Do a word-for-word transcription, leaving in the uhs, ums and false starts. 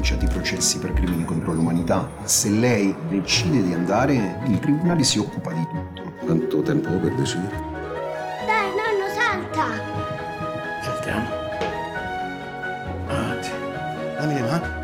cominciati i processi per crimini contro l'umanità. Se lei decide di andare, il tribunale si occupa di tutto. Quanto tempo per decidere? Dai, nonno, salta! Saltiamo. Avanti. Dammi le mani.